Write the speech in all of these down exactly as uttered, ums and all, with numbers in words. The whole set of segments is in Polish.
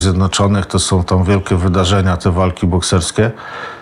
Zjednoczonych to są tam wielkie wydarzenia, te walki bokserskie.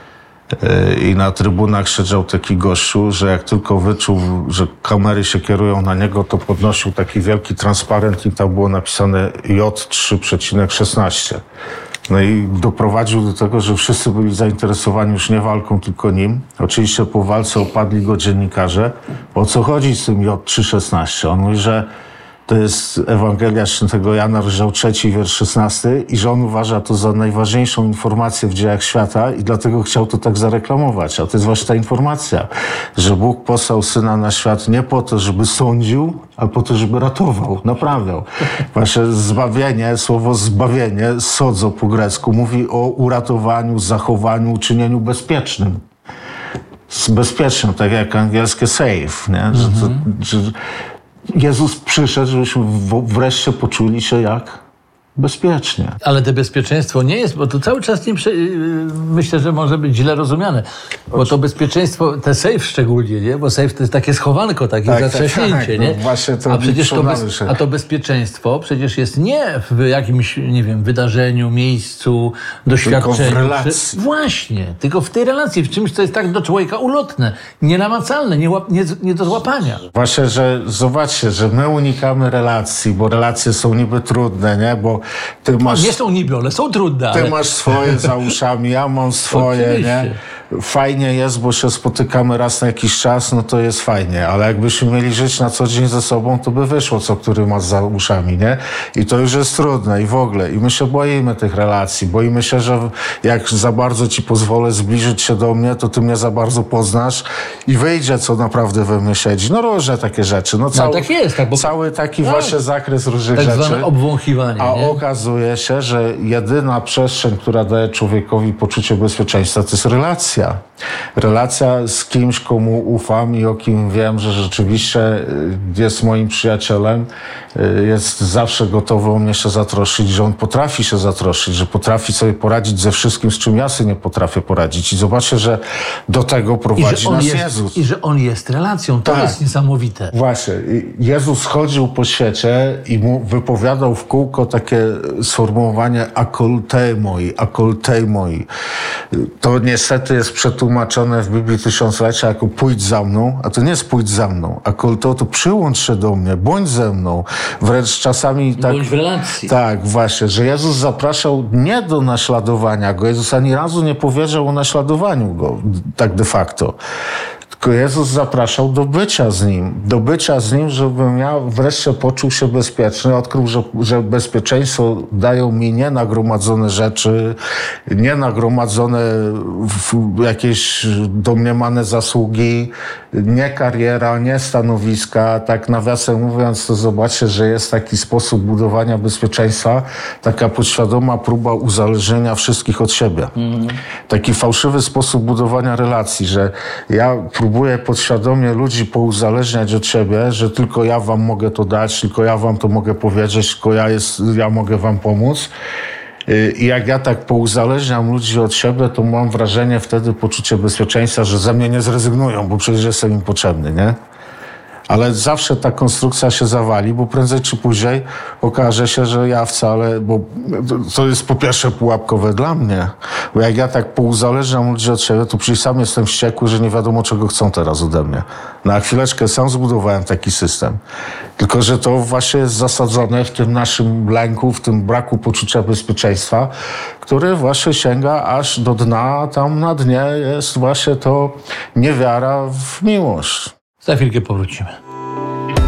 I na trybunach siedział taki gościu, że jak tylko wyczuł, że kamery się kierują na niego, to podnosił taki wielki transparent i tam było napisane J trzy szesnaście. No i doprowadził do tego, że wszyscy byli zainteresowani już nie walką, tylko nim. Oczywiście po walce opadli go dziennikarze. O co chodzi z tym J trzy szesnaście? On mówi, że to jest Ewangelia Świętego Jana, rozdział trzeci, wiersz szesnasty i że on uważa to za najważniejszą informację w dziejach świata i dlatego chciał to tak zareklamować. A to jest właśnie ta informacja, że Bóg posłał Syna na świat nie po to, żeby sądził, ale po to, żeby ratował, naprawiał. Właśnie zbawienie, słowo zbawienie, sodzo po grecku, mówi o uratowaniu, zachowaniu, uczynieniu bezpiecznym. Bezpiecznym, tak jak angielskie save, nie? Że to, że Jezus przyszedł, żebyśmy wreszcie poczuli się jak bezpiecznie. Ale to bezpieczeństwo nie jest, bo to cały czas nie prze... myślę, że może być źle rozumiane. Bo to bezpieczeństwo, te safe szczególnie, nie? Bo safe to jest takie schowanko, takie tak, zatrzaśnięcie, tak, tak. nie? No właśnie to a przecież to, bez... a to bezpieczeństwo przecież jest nie w jakimś, nie wiem, wydarzeniu, miejscu, doświadczeniu. Tylko w relacji. Właśnie, tylko w tej relacji, w czymś, co jest tak do człowieka ulotne, nienamacalne, nie, łap... nie, nie do złapania. Właśnie, że zobaczcie, że my unikamy relacji, bo relacje są niby trudne, nie? Bo ty masz, nie są niby, one są trudne. Ty ale... masz swoje za uszami, ja mam swoje, Oczywiście. nie? Fajnie jest, bo się spotykamy raz na jakiś czas, no to jest fajnie, ale jakbyśmy mieli żyć na co dzień ze sobą, to by wyszło, co który masz za uszami, nie? I to już jest trudne i w ogóle. I my się boimy tych relacji, boimy się, że jak za bardzo ci pozwolę zbliżyć się do mnie, to ty mnie za bardzo poznasz i wyjdzie, co naprawdę we mnie siedzi. No różne takie rzeczy. No, cały, no tak jest. Tak, bo... Cały taki tak. właśnie zakres różnych tak rzeczy. zwane obwąchiwanie. A nie? okazuje się, że jedyna przestrzeń, która daje człowiekowi poczucie bezpieczeństwa, to jest relacja. Relacja z kimś, komu ufam i o kim wiem, że rzeczywiście jest moim przyjacielem, jest zawsze gotowy o mnie się zatroszczyć, że on potrafi się zatroszczyć, że potrafi sobie poradzić ze wszystkim, z czym ja sobie nie potrafię poradzić. I zobaczcie, że do tego prowadzi nas jest, Jezus. I że On jest relacją. To tak. jest niesamowite. Właśnie. Jezus chodził po świecie i mu wypowiadał w kółko takie sformułowanie akoltei moi, akoltei moi. To niestety jest przetłumaczone w Biblii Tysiąclecia jako pójdź za mną, a to nie jest pójdź za mną. Akolteo to przyłącz się do mnie, bądź ze mną. Wręcz czasami tak... Bądź w relacji. Tak, właśnie, że Jezus zapraszał nie do naśladowania Go. Jezus ani razu nie powiedział o naśladowaniu Go, tak de facto. Tylko Jezus zapraszał do bycia z Nim. Do bycia z Nim, żebym ja wreszcie poczuł się bezpieczny. Odkrył, że, że bezpieczeństwo dają mi nie nagromadzone rzeczy, nie nagromadzone w jakieś domniemane zasługi, nie kariera, nie stanowiska. Tak nawiasem mówiąc, to zobaczcie, że jest taki sposób budowania bezpieczeństwa, taka podświadoma próba uzależnienia wszystkich od siebie. Mm. Taki fałszywy sposób budowania relacji, że ja próbuję podświadomie ludzi pouzależniać od siebie, że tylko ja wam mogę to dać, tylko ja wam to mogę powiedzieć, tylko ja, jest, ja mogę wam pomóc. I jak ja tak pouzależniam ludzi od siebie, to mam wrażenie wtedy poczucie bezpieczeństwa, że ze mnie nie zrezygnują, bo przecież jestem im potrzebny, nie? Ale zawsze ta konstrukcja się zawali, bo prędzej czy później okaże się, że ja wcale, bo to jest po pierwsze pułapkowe dla mnie, bo jak ja tak pouzależniam ludzi od siebie, to przecież sam jestem wściekły, że nie wiadomo czego chcą teraz ode mnie. Na chwileczkę sam zbudowałem taki system. Tylko że to właśnie jest zasadzone w tym naszym lęku, w tym braku poczucia bezpieczeństwa, który właśnie sięga aż do dna, a tam na dnie jest właśnie to niewiara w miłość. Za chwilkę powrócimy.